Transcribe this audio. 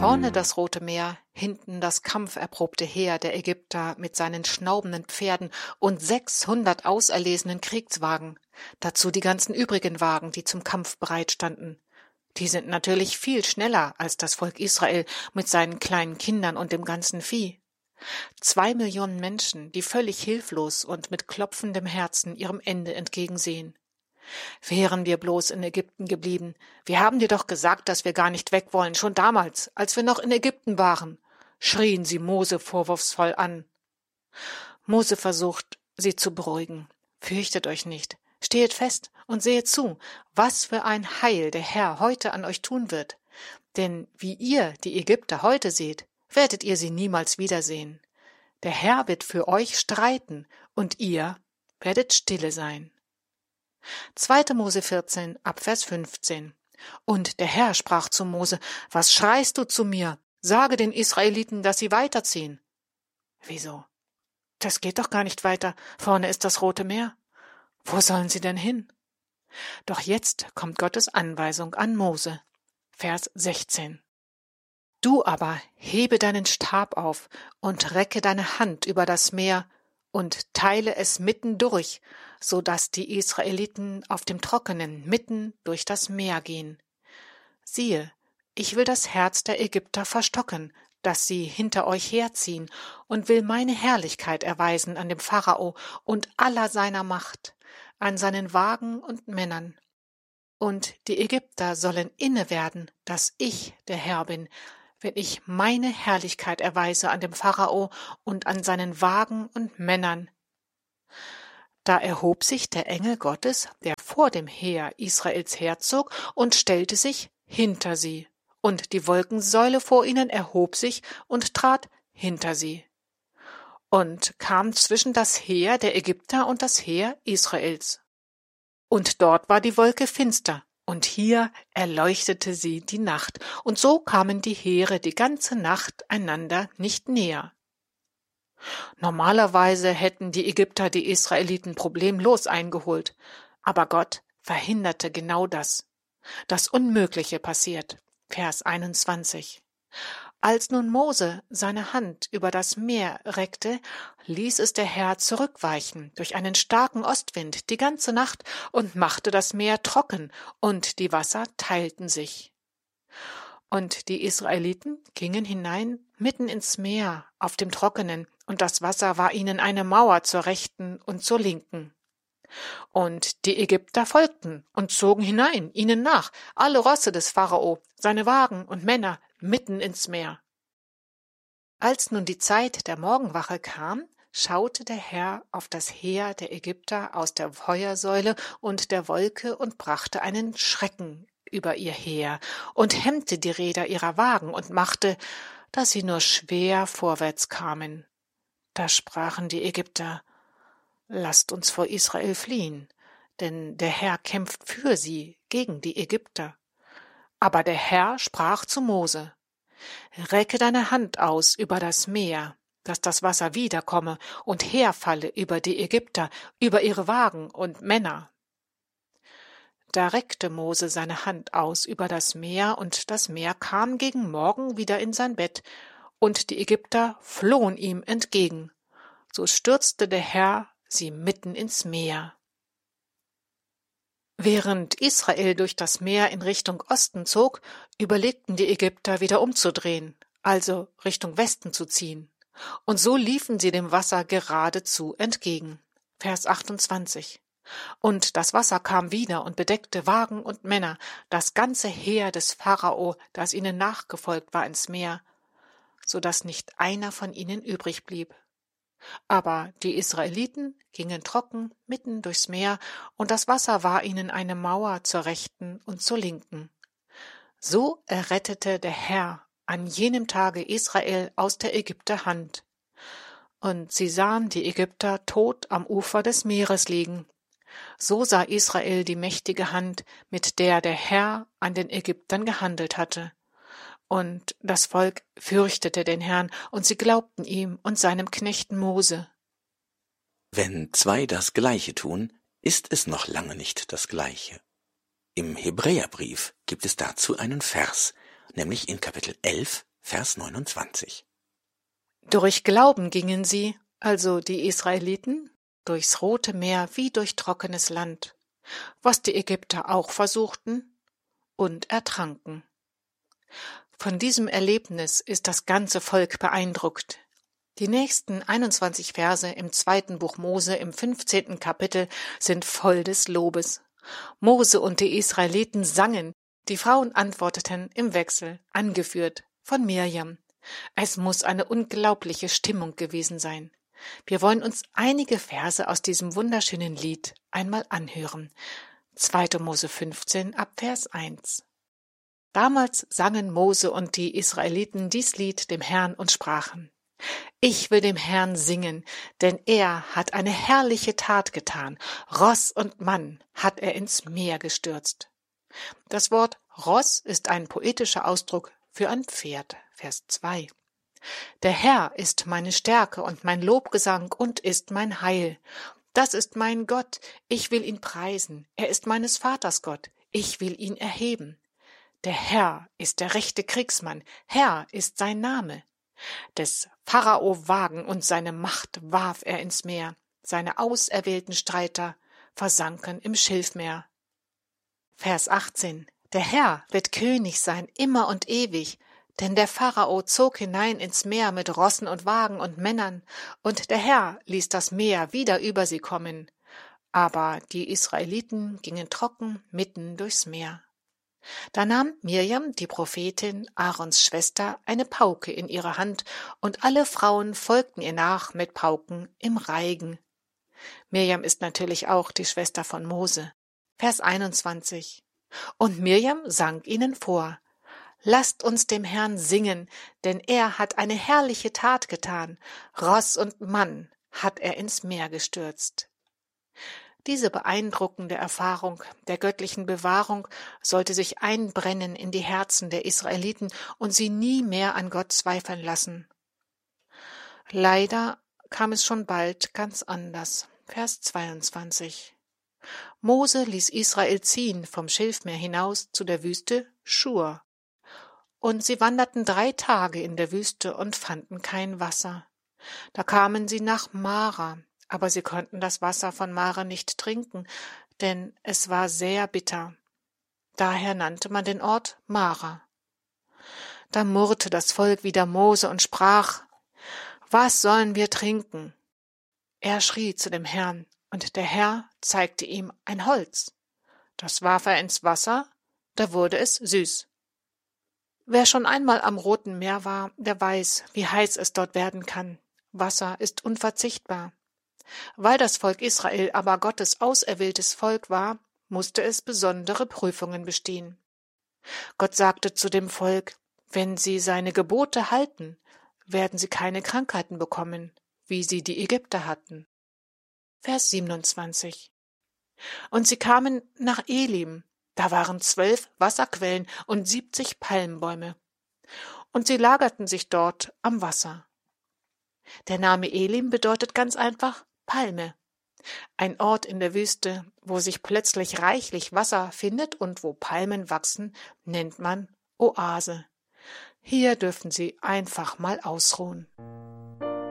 Vorne das Rote Meer, hinten das kampferprobte Heer der Ägypter mit seinen schnaubenden Pferden und 600 auserlesenen Kriegswagen, dazu die ganzen übrigen Wagen, die zum Kampf bereit standen. Die sind natürlich viel schneller als das Volk Israel mit seinen kleinen Kindern und dem ganzen Vieh. 2 Millionen Menschen, die völlig hilflos und mit klopfendem Herzen ihrem Ende entgegensehen. Wären wir bloß in Ägypten geblieben. Wir haben dir doch gesagt, dass wir gar nicht weg wollen, schon damals, als wir noch in Ägypten waren, schrien sie Mose vorwurfsvoll an. Mose versucht, sie zu beruhigen. Fürchtet euch nicht, stehet fest und sehet zu, was für ein Heil der Herr heute an euch tun wird. Denn wie ihr die Ägypter heute seht, werdet ihr sie niemals wiedersehen. Der Herr wird für euch streiten, und ihr werdet stille sein. 2. Mose 14, Abvers 15. Und der Herr sprach zu Mose: Was schreist du zu mir? Sage den Israeliten, dass sie weiterziehen. Wieso? Das geht doch gar nicht weiter. Vorne ist das Rote Meer. Wo sollen sie denn hin? Doch jetzt kommt Gottes Anweisung an Mose. Vers 16. Du aber hebe deinen Stab auf und recke deine Hand über das Meer und teile es mitten durch, so dass die Israeliten auf dem Trockenen mitten durch das Meer gehen. Siehe, ich will das Herz der Ägypter verstocken, dass sie hinter euch herziehen, und will meine Herrlichkeit erweisen an dem Pharao und aller seiner Macht, an seinen Wagen und Männern. Und die Ägypter sollen inne werden, dass ich der Herr bin, wenn ich meine Herrlichkeit erweise an dem Pharao und an seinen Wagen und Männern. Da erhob sich der Engel Gottes, der vor dem Heer Israels herzog, und stellte sich hinter sie, und die Wolkensäule vor ihnen erhob sich und trat hinter sie, und kam zwischen das Heer der Ägypter und das Heer Israels. Und dort war die Wolke finster, und hier erleuchtete sie die Nacht, und so kamen die Heere die ganze Nacht einander nicht näher. Normalerweise hätten die Ägypter die Israeliten problemlos eingeholt, aber Gott verhinderte genau das. Das Unmögliche passiert. Vers 21. Als nun Mose seine Hand über das Meer reckte, ließ es der Herr zurückweichen durch einen starken Ostwind die ganze Nacht und machte das Meer trocken, und die Wasser teilten sich. Und die Israeliten gingen hinein mitten ins Meer auf dem Trockenen, und das Wasser war ihnen eine Mauer zur Rechten und zur Linken. Und die Ägypter folgten und zogen hinein, ihnen nach, alle Rosse des Pharao, seine Wagen und Männer, mitten ins Meer. Als nun die Zeit der Morgenwache kam, schaute der Herr auf das Heer der Ägypter aus der Feuersäule und der Wolke und brachte einen Schrecken über ihr Heer und hemmte die Räder ihrer Wagen und machte, dass sie nur schwer vorwärts kamen. Da sprachen die Ägypter: Lasst uns vor Israel fliehen, denn der Herr kämpft für sie gegen die Ägypter. Aber der Herr sprach zu Mose: Recke deine Hand aus über das Meer, dass das Wasser wiederkomme und herfalle über die Ägypter, über ihre Wagen und Männer. Da reckte Mose seine Hand aus über das Meer, und das Meer kam gegen Morgen wieder in sein Bett, und die Ägypter flohen ihm entgegen. So stürzte der Herr sie mitten ins Meer. Während Israel durch das Meer in Richtung Osten zog, überlegten die Ägypter wieder umzudrehen, also Richtung Westen zu ziehen. Und so liefen sie dem Wasser geradezu entgegen. Vers 28. Und das Wasser kam wieder und bedeckte Wagen und Männer, das ganze Heer des Pharao, das ihnen nachgefolgt war, ins Meer, so dass nicht einer von ihnen übrig blieb. Aber die Israeliten gingen trocken mitten durchs Meer, und das Wasser war ihnen eine Mauer zur Rechten und zur Linken. So errettete der Herr an jenem Tage Israel aus der Ägypter Hand. Und sie sahen die Ägypter tot am Ufer des Meeres liegen. So sah Israel die mächtige Hand, mit der der Herr an den Ägyptern gehandelt hatte. Und das Volk fürchtete den Herrn, und sie glaubten ihm und seinem Knechten Mose. Wenn zwei das Gleiche tun, ist es noch lange nicht das Gleiche. Im Hebräerbrief gibt es dazu einen Vers, nämlich in Kapitel 11, Vers 29. Durch Glauben gingen sie, also die Israeliten, durchs Rote Meer wie durch trockenes Land, was die Ägypter auch versuchten, und ertranken. Von diesem Erlebnis ist das ganze Volk beeindruckt. Die nächsten 21 Verse im 2. Buch Mose im 15. Kapitel sind voll des Lobes. Mose und die Israeliten sangen, die Frauen antworteten im Wechsel, angeführt von Mirjam. Es muss eine unglaubliche Stimmung gewesen sein. Wir wollen uns einige Verse aus diesem wunderschönen Lied einmal anhören. 2. Mose 15 ab Vers 1. Damals sangen Mose und die Israeliten dies Lied dem Herrn und sprachen: Ich will dem Herrn singen, denn er hat eine herrliche Tat getan. Ross und Mann hat er ins Meer gestürzt. Das Wort Ross ist ein poetischer Ausdruck für ein Pferd. Vers 2. Der Herr ist meine Stärke und mein Lobgesang und ist mein Heil. Das ist mein Gott, ich will ihn preisen. Er ist meines Vaters Gott, ich will ihn erheben. Der Herr ist der rechte Kriegsmann, Herr ist sein Name. Des Pharao Wagen und seine Macht warf er ins Meer. Seine auserwählten Streiter versanken im Schilfmeer. Vers 18. Der Herr wird König sein, immer und ewig. Denn der Pharao zog hinein ins Meer mit Rossen und Wagen und Männern, und der Herr ließ das Meer wieder über sie kommen. Aber die Israeliten gingen trocken mitten durchs Meer. Da nahm Mirjam, die Prophetin, Aarons Schwester, eine Pauke in ihre Hand, und alle Frauen folgten ihr nach mit Pauken im Reigen. Mirjam ist natürlich auch die Schwester von Mose. Vers 21. Und Mirjam sang ihnen vor: Lasst uns dem Herrn singen, denn er hat eine herrliche Tat getan. Ross und Mann hat er ins Meer gestürzt. Diese beeindruckende Erfahrung der göttlichen Bewahrung sollte sich einbrennen in die Herzen der Israeliten und sie nie mehr an Gott zweifeln lassen. Leider kam es schon bald ganz anders. Vers 22. Mose ließ Israel ziehen vom Schilfmeer hinaus zu der Wüste Schur. Und sie wanderten 3 Tage in der Wüste und fanden kein Wasser. Da kamen sie nach Mara, aber sie konnten das Wasser von Mara nicht trinken, denn es war sehr bitter. Daher nannte man den Ort Mara. Da murrte das Volk wider Mose und sprach: Was sollen wir trinken? Er schrie zu dem Herrn, und der Herr zeigte ihm ein Holz. Das warf er ins Wasser, da wurde es süß. Wer schon einmal am Roten Meer war, der weiß, wie heiß es dort werden kann. Wasser ist unverzichtbar. Weil das Volk Israel aber Gottes auserwähltes Volk war, musste es besondere Prüfungen bestehen. Gott sagte zu dem Volk: Wenn sie seine Gebote halten, werden sie keine Krankheiten bekommen, wie sie die Ägypter hatten. Vers 27. Und sie kamen nach Elim. Da waren 12 Wasserquellen und 70 Palmbäume. Und sie lagerten sich dort am Wasser. Der Name Elim bedeutet ganz einfach Palme. Ein Ort in der Wüste, wo sich plötzlich reichlich Wasser findet und wo Palmen wachsen, nennt man Oase. Hier dürfen sie einfach mal ausruhen.